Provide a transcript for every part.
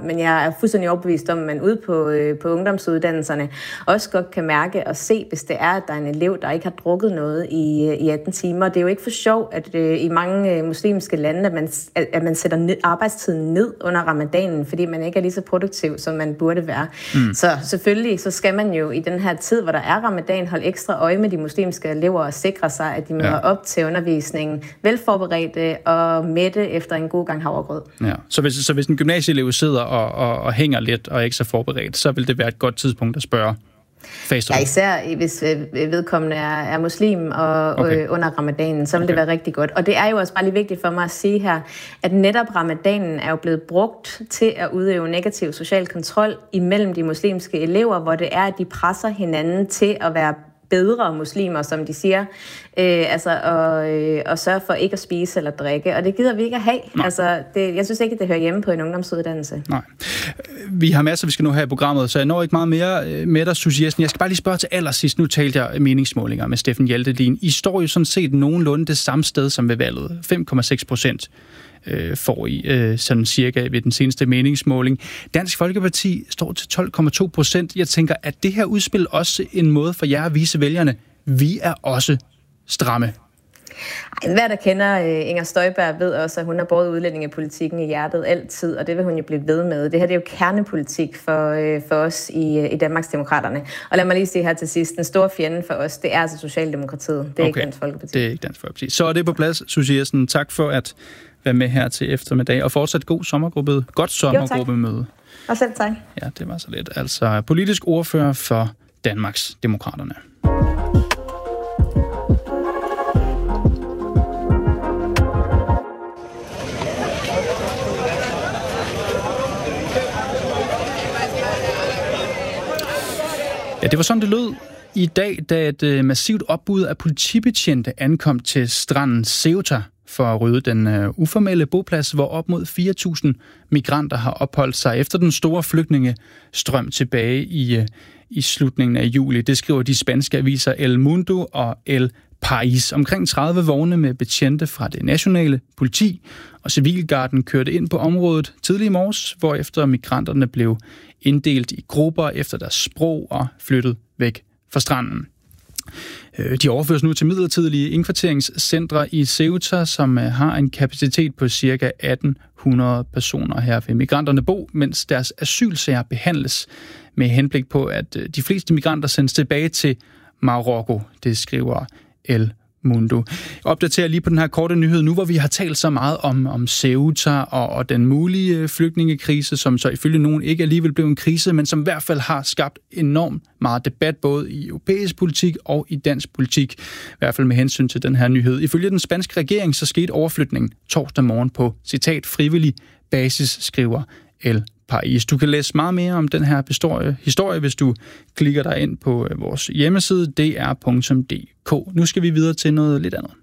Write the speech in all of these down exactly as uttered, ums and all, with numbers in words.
men jeg er fuldstændig overbevist om, at man ude på, øh, på ungdomsuddannelserne også godt kan mærke og se, hvis det er, at der er en elev, der ikke har drukket noget i, i atten timer. Det er jo ikke for sjov, at øh, i mange øh, muslimske lande, at man, at man sætter ned, arbejdstiden ned under ramadanen, fordi man ikke er lige så produktiv, som man burde være. Mm. Så selvfølgelig så skal man jo i den her tid, hvor der er ramadan, holde ekstra øje med de muslimske elever og sikre sig, at de møder ja. op til undervisningen velforberedte og mætte efter en god gang havregrød. Ja. Så, hvis, så hvis en gymnasieelev sidder og, og, og hænger lidt og er ikke så forberedt, så vil det være et godt tidspunkt at spørge face to face. Ja, især hvis vedkommende er, er muslim og okay. øh, under ramadanen, så vil okay. det være rigtig godt. Og det er jo også bare lige vigtigt for mig at sige her, at netop ramadanen er jo blevet brugt til at udøve negativ social kontrol imellem de muslimske elever, hvor det er, at de presser hinanden til at være bedre muslimer, som de siger, øh, altså og, øh, og sørge for ikke at spise eller drikke, og det gider vi ikke at have. Altså, det, jeg synes ikke, det hører hjemme på en ungdomsuddannelse. Nej. Vi har masser, vi skal nu have i programmet, så jeg når ikke meget mere med dig, Susie Jessen. Jeg skal bare lige spørge til allersidst. Nu talte jeg meningsmålinger med Steffen Hjaltelin. I står jo sådan set nogenlunde det samme sted som ved valget. fem komma seks procent får I øh, sådan cirka ved den seneste meningsmåling. Dansk Folkeparti står til tolv komma to procent. Jeg tænker, at det her udspil også en måde for jer at vise vælgerne, vi er også stramme. Hver, der kender uh, Inger Støjberg, ved også, at hun har båret udlændingepolitikken i hjertet altid, og det vil hun jo blive ved med. Det her det er jo kernepolitik for, uh, for os i, uh, i Danmarksdemokraterne. Og lad mig lige sige her til sidst, den store fjende for os, det er altså Socialdemokratiet. Det er okay. ikke Dansk Folkeparti. Det er ikke Dansk Folkeparti. Så er det på plads, Susie Jessen. Tak for at være med her til eftermiddag, og fortsat god sommergruppe, godt sommergruppemøde. Og selv tak. Ja, det var så lidt. Altså politisk ordfører for Danmarksdemokraterne. Ja, det var sådan, det lød i dag, da et massivt opbud af politibetjente ankom til stranden Ceuta for at rydde den uh, uformelle boplads, hvor op mod fire tusind migranter har opholdt sig efter den store flygtningestrøm tilbage i, uh, i slutningen af juli. Det skriver de spanske aviser El Mundo og El País. Omkring tredive vogne med betjente fra det nationale politi og civilgarden kørte ind på området tidlig i morges, hvorefter migranterne blev inddelt i grupper efter deres sprog og flyttet væk fra stranden. De overføres nu til midlertidige indkvarteringscentre i Ceuta, som har en kapacitet på ca. atten hundrede personer. Her vil migranterne bo, mens deres asylsager behandles med henblik på, at de fleste migranter sendes tilbage til Marokko. Det skriver El Mundo. Jeg opdaterer lige på den her korte nyhed nu, hvor vi har talt så meget om, om Ceuta og, og den mulige flygtningekrise, som så ifølge nogen ikke alligevel blev en krise, men som i hvert fald har skabt enormt meget debat, både i europæisk politik og i dansk politik, i hvert fald med hensyn til den her nyhed. Ifølge den spanske regering, så skete overflytningen torsdag morgen på, citat, frivillig basis, skriver El País. Du kan læse meget mere om den her historie, historie, hvis du klikker dig ind på vores hjemmeside d r punktum d k. Nu skal vi videre til noget lidt andet.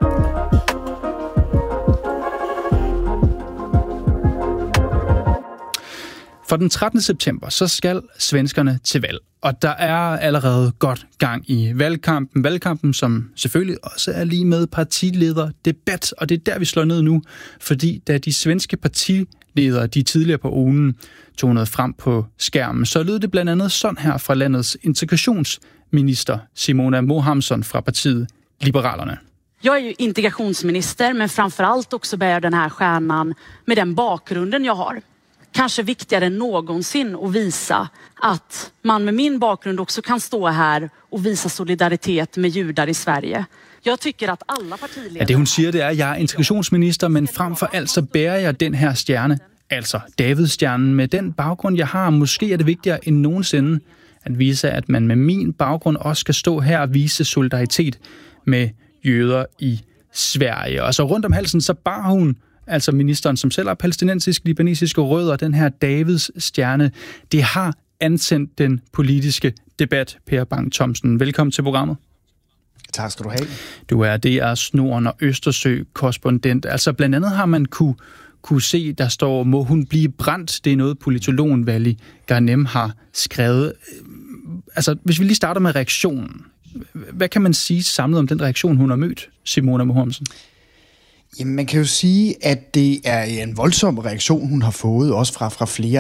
For den trettende september, så skal svenskerne til valg. Og der er allerede godt gang i valgkampen. Valgkampen, som selvfølgelig også er lige med partilederdebat. Og det er der, vi slår ned nu. Fordi da de svenske partiledere, de tidligere på ugen, tog noget frem på skærmen, så lød det blandt andet sådan her fra landets integrationsminister Simona Mohamsson fra partiet Liberalerna. Jag är ju integrationsminister, men framförallt också bär den här stjärnan med den bakgrunden jag har. Kanske viktigare än någonsin att visa att man med min bakgrund också kan stå här och visa solidaritet med judar i Sverige. Jeg tykker, at alle partiledere... Ja, det hun siger, det er, at jeg er integrationsminister, men frem for alt så bærer jeg den her stjerne, altså Davidstjernen. Med den baggrund, jeg har, måske er det vigtigere end nogensinde at vise, at man med min baggrund også skal stå her og vise solidaritet med jøder i Sverige. Og så rundt om halsen, så bar hun, altså ministeren, som selv er palæstinensisk-libanesiske rødder, den her Davids stjerne. Det har antændt den politiske debat. Per Bang Thomsen, velkommen til programmet. Tak skal du have. Du er D R's Norden- og Østersø-korrespondent. Altså blandt andet har man kunne, kunne se, der står, må hun blive brændt? Det er noget, politologen Vali Garnem har skrevet. Altså, hvis vi lige starter med reaktionen. Hvad kan man sige samlet om den reaktion, hun har mødt, Simona Mohamsson? Jamen, man kan jo sige, at det er en voldsom reaktion, hun har fået, også fra, fra flere